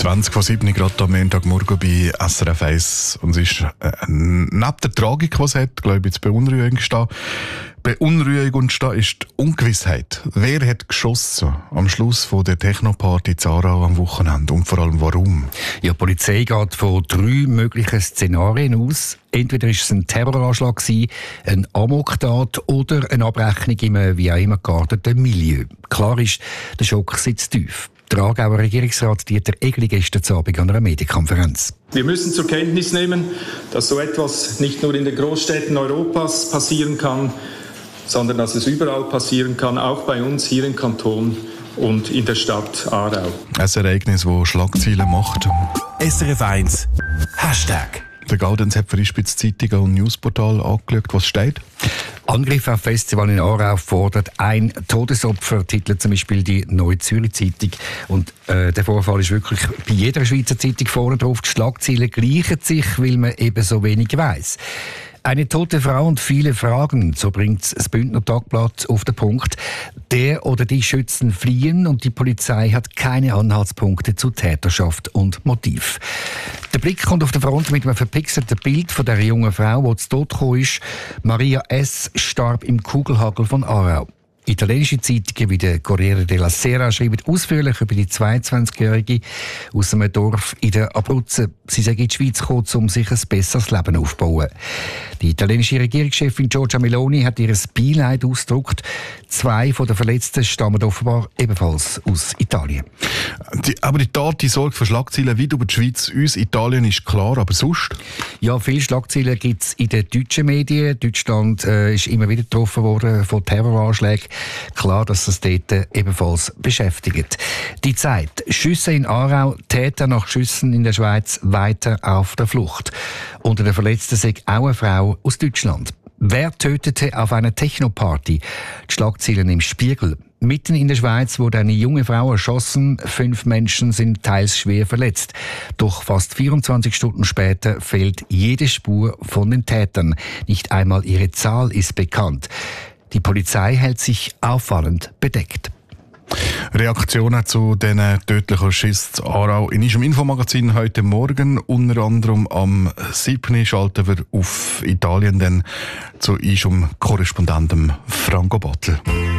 20:07 gerade am Montagmorgen bei SRF 1. Und es ist neben der Tragik, die es hat, glaube ich, jetzt Beunruhigung ist die Ungewissheit. Wer hat geschossen am Schluss von der Technoparty in Aarau am Wochenende und vor allem warum? Ja, die Polizei geht von 3 möglichen Szenarien aus. Entweder war es ein Terroranschlag, ein Amoktat oder eine Abrechnung im wie auch immer gearteten Milieu. Klar ist, der Schock sitzt tief. Der Aargauer Regierungsrat Dieter Egli gestern Abend an einer Medienkonferenz. Wir müssen zur Kenntnis nehmen, dass so etwas nicht nur in den Großstädten Europas passieren kann, sondern dass es überall passieren kann, auch bei uns hier im Kanton und in der Stadt Aarau. Ein Ereignis, das Schlagzeilen macht. SRF 1 Hashtag. Der Gaudenz hat für die Zeitung und Newsportal angeschaut. Was steht? Angriff auf Festival in Aarau fordert ein Todesopfer, titelt zum Beispiel die Neue Zürich Zeitung. Und der Vorfall ist wirklich bei jeder Schweizer Zeitung vorne drauf. Die Schlagzeilen gleichen sich, weil man eben so wenig weiss. Eine tote Frau und viele Fragen, so bringt das Bündner Tagblatt auf den Punkt. Der oder die Schützen fliehen und die Polizei hat keine Anhaltspunkte zu Täterschaft und Motiv. Der Blick kommt auf der Front mit einem verpixelten Bild von der jungen Frau, die zu Tod gekommen ist. Maria S. starb im Kugelhagel von Aarau. Italienische Zeitungen wie der Corriere della Sera schreiben ausführlich über die 22-Jährige aus einem Dorf in der Abruzzen. Sie sei in die Schweiz gekommen, um sich ein besseres Leben aufzubauen. Die italienische Regierungschefin Giorgia Meloni hat ihr Beileid ausgedrückt. 2 von den Verletzten stammen offenbar ebenfalls aus Italien. Aber die Tat, die sorgt für Schlagzeilen weit über die Schweiz. Uns Italien ist klar, aber sonst? Ja, viele Schlagzeilen gibt es in den deutschen Medien. Deutschland ist immer wieder getroffen worden von Terroranschlägen. Klar, dass es dort ebenfalls beschäftigt. Die Zeit. Schüsse in Aarau, Täter nach Schüssen in der Schweiz weiter auf der Flucht. Unter den Verletzten sei auch eine Frau aus Deutschland. Wer tötete auf einer Technoparty? Die Schlagzeilen im Spiegel. Mitten in der Schweiz wurde eine junge Frau erschossen. 5 Menschen sind teils schwer verletzt. Doch fast 24 Stunden später fehlt jede Spur von den Tätern. Nicht einmal ihre Zahl ist bekannt. Die Polizei hält sich auffallend bedeckt. Reaktionen zu diesen tödlichen Schüssen in Aarau in unserem Infomagazin heute Morgen. Unter anderem am 7. schalten wir auf Italien dann zu unserem Korrespondenten Franco Battel.